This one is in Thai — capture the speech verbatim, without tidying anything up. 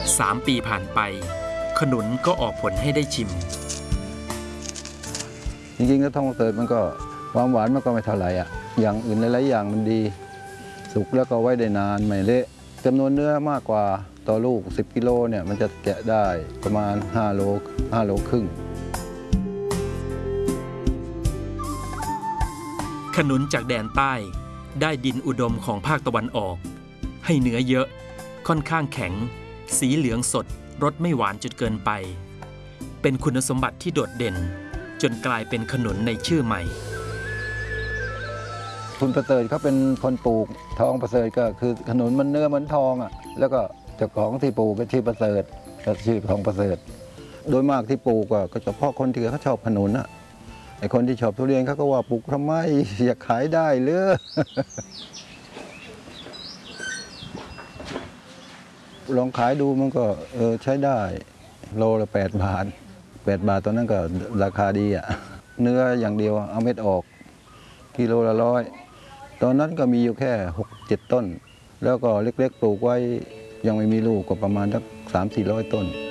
สามปีผ่านไปขนุนก็ออกผลให้ได้ชิมจริงๆแล้วทองประเสริฐมันก็ความหวานมันก็ไม่เท่าไหร่อ่ะอย่างอื่นหลายๆอย่างมันดีสุกแล้วก็ไว้ได้นานไม่เละจำนวนเนื้อมากกว่าต่อลูกสิบกิโลเนี่ยมันจะแกะได้ประมาณห้าโลห้าโลครึ่งขนุนจากแดนใต้ได้ดินอุดมของภาคตะวันออกให้เนื้อเยอะค่อนข้างแข็งสีเหลืองสดรสไม่หวานจนเกินไปเป็นคุณสมบัติที่โดดเด่นจนกลายเป็นขนุนในชื่อใหม่คุณประเสริฐเขาเป็นคนปลูกทองประเสริฐก็คือขนุนมันเนื้อเหมือนทองอ่ะแล้วก็เจ้าของที่ปลูกก็ชื่อประเสริฐก็ชื่อทองประเสริฐโดยมากที่ปลูกก็เฉพาะคนที่เขาชอบขนุนอ่ะไอคนที่ชอบทุเรียนเขาก็ว่าปลูกทำไมอยากขายได้หรือลองขายดูมันก็เออใช้ได้โลละแปดบาทแปดบาทตอนนั้นก็ราคาดีอ่ะเนื้ออย่างเดียวเอาเม็ดออกกิโลละร้อยตอนนั้นก็มีอยู่แค่หกเจ็ดต้นแล้วก็เล็กๆปลูกไว้ยังไม่มีลูกก็ประมาณสักสามสี่ร้อยต้น